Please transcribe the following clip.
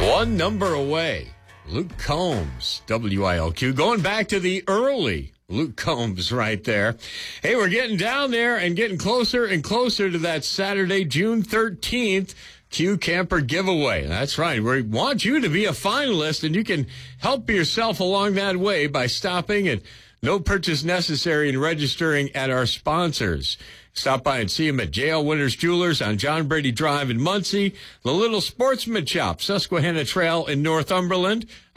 One number away. Luke Combs, WILQ. Going back to the early Luke Combs right there. Hey, we're getting down there and getting closer and closer to that Saturday, June 13th, Q Camper giveaway. That's right. We want you to be a finalist, and you can help yourself along that way by stopping at no purchase necessary and registering at our sponsors. Stop by and see them at JL Winters Jewelers on John Brady Drive in Muncie, the Little Sportsman Shop, Susquehanna Trail in Northumberland,